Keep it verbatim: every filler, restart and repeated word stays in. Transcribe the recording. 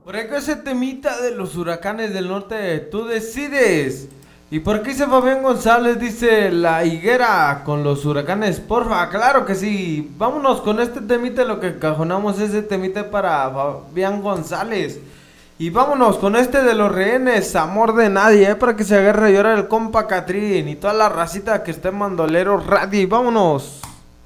Por acá ese temita de los huracanes del norte, tú decides. ¿Y por qué dice Fabián González? Dice la higuera con los huracanes, porfa, claro que sí. Vámonos con este temita, lo que encajonamos ese temita para Fabián González. Y vámonos con este de los rehenes, amor de nadie, eh, para que se agarre a llorar el compa Catrín y toda la racita que esté en Mandolero Radio. Y vámonos.